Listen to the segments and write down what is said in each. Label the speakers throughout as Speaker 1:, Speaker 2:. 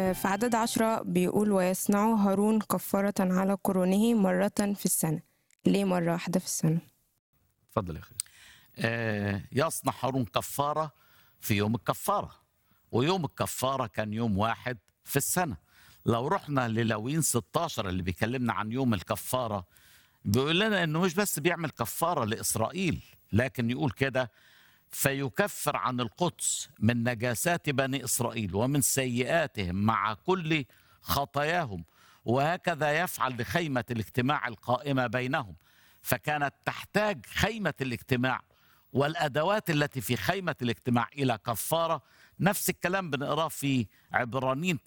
Speaker 1: في عدد 10 بيقول ويصنع هارون كفارة على قرونه مرة في السنة. ليه مرة واحدة في السنة؟
Speaker 2: اتفضل يا أخي.
Speaker 3: يصنع هارون كفارة في يوم الكفارة، ويوم الكفارة كان يوم واحد في السنة. لو رحنا للاويين 16 اللي بيكلمنا عن يوم الكفارة، بيقول لنا انه مش بس بيعمل كفارة لإسرائيل، لكن يقول كده: فيكفر عن القدس من نجاسات بني إسرائيل ومن سيئاتهم مع كل خطاياهم، وهكذا يفعل لخيمة الاجتماع القائمة بينهم. فكانت تحتاج خيمة الاجتماع والأدوات التي في خيمة الاجتماع إلى كفارة. نفس الكلام بنقراه في عبرانيين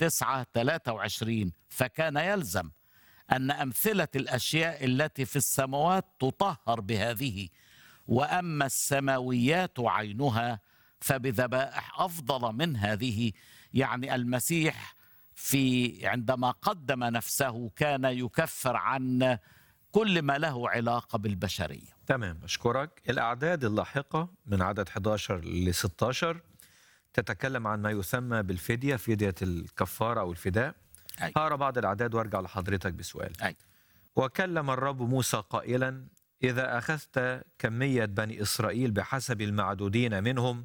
Speaker 3: 9:23: فكان يلزم أن أمثلة الأشياء التي في السماوات تطهر بهذه، وأما السماويات عينها فبذبائح أفضل من هذه. يعني المسيح عندما قدم نفسه كان يكفر عن كل ما له علاقة بالبشرية.
Speaker 2: تمام، أشكرك. الأعداد اللاحقة من عدد 11 ل 16 تتكلم عن ما يسمى بالفدية، فدية الكفارة أو الفداء. هقرأ بعض الأعداد وارجع لحضرتك بسؤال. وكلم الرب موسى قائلا: إذا أخذت كمية بني إسرائيل بحسب المعدودين منهم،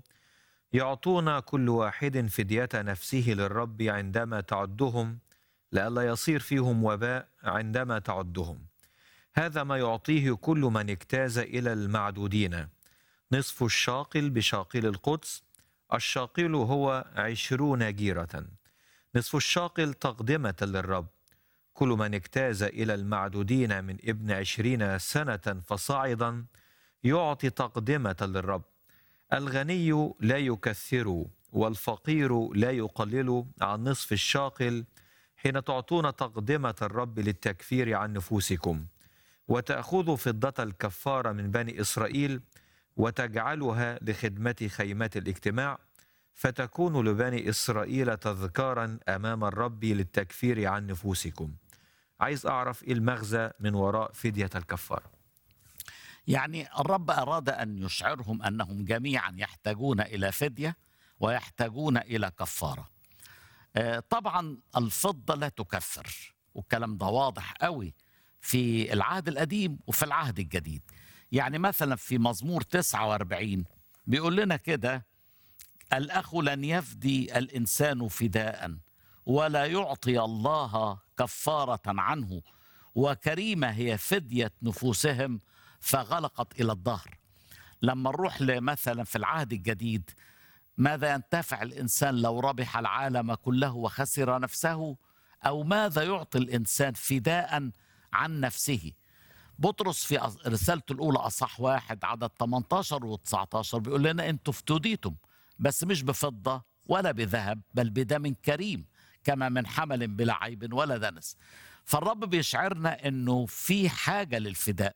Speaker 2: يعطون كل واحد فدية نفسه للرب عندما تعدهم، لئلا يصير فيهم وباء عندما تعدهم. هذا ما يعطيه كل من اجتاز إلى المعدودين: نصف الشاقل بشاقل القدس، الشاقل هو 20 جيرة، نصف الشاقل تقدمة للرب. كل من اجتاز إلى المعدودين من ابن 20 سنة فصاعدا يعطي تقدمة للرب. الغني لا يكثر والفقير لا يقلل عن نصف الشاقل حين تعطون تقدمة الرب للتكفير عن نفوسكم. وتأخذ فضة الكفارة من بني إسرائيل وتجعلها لخدمة خيمات الاجتماع، فتكون لبني إسرائيل تذكارا أمام الرب للتكفير عن نفوسكم. عايز أعرف إيه المغزى من وراء فدية الكفارة.
Speaker 3: يعني الرب أراد أن يشعرهم أنهم جميعا يحتاجون إلى فدية ويحتاجون إلى كفارة. طبعا الفضة لا تكفر، والكلام ده واضح قوي في العهد القديم وفي العهد الجديد. يعني مثلا في مزمور 49 بيقول لنا كده: الأخ لن يفدي الإنسان فداء، ولا يعطي الله كفارة عنه، وكريمة هي فدية نفوسهم فغلقت إلى الظهر. لما نروح مثلا في العهد الجديد: ماذا ينتفع الإنسان لو ربح العالم كله وخسر نفسه؟ أو ماذا يعطي الإنسان فداء عن نفسه؟ بطرس في رسالته الأولى أصح 1 عدد 18 و19 بيقول لنا: أنتم افتديتم، بس مش بفضة ولا بذهب، بل بدم كريم كما من حمل بلا عيب ولا دنس. فالرب بيشعرنا أنه في حاجة للفداء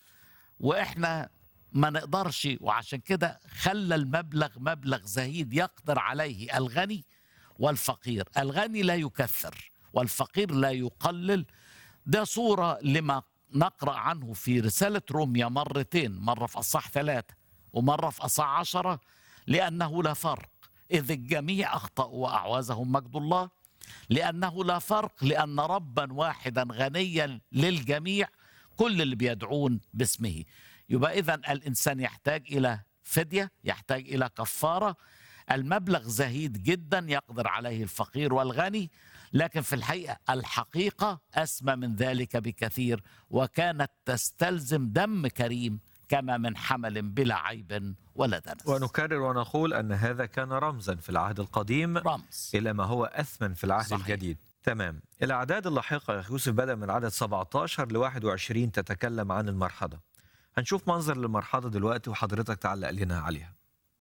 Speaker 3: وإحنا ما نقدرش، وعشان كده خلى المبلغ مبلغ زهيد يقدر عليه الغني والفقير. الغني لا يكثر والفقير لا يقلل. ده صورة لما نقرأ عنه في رسالة روميا مرتين، مرة في أصح 3 ومرة في أصح 10: لأنه لا فرق إذ الجميع أخطأوا وأعوزهم مجد الله. لأنه لا فرق، لأن ربا واحدا غنيا للجميع كل اللي بيدعون باسمه. يبقى إذن الإنسان يحتاج إلى فدية، يحتاج إلى كفارة. المبلغ زهيد جدا يقدر عليه الفقير والغني، لكن في الحقيقة أسمى من ذلك بكثير، وكانت تستلزم دم كريم كما من حمل بلا عيب ولا دنس.
Speaker 2: ونكرر ونقول أن هذا كان رمزا في العهد القديم
Speaker 3: رمز
Speaker 2: إلى ما هو أثمن في العهد
Speaker 3: صحيح.
Speaker 2: الجديد. تمام. الأعداد اللاحقة يا يوسف بدأ من عدد 17 ل 21 تتكلم عن المرحضة. هنشوف منظر للمرحضة دلوقتي وحضرتك تعلق لنا عليها.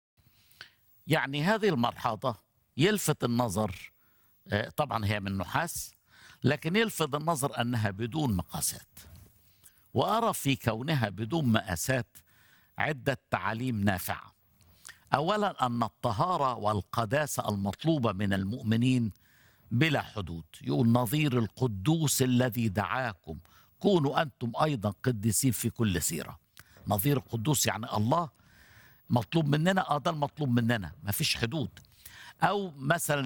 Speaker 3: يعني هذه المرحضة يلفت النظر، طبعا هي من نحاس، لكن يلفت النظر أنها بدون مقاسات. وأرى في كونها بدون مقاسات عدة تعاليم نافعة. أولا أن الطهارة والقداسة المطلوبة من المؤمنين بلا حدود. يقول: نظير القدوس الذي دعاكم كونوا أنتم أيضا قديسين في كل سيرة. نظير القدوس يعني الله مطلوب مننا، ده المطلوب مننا، ما فيش حدود. أو مثلا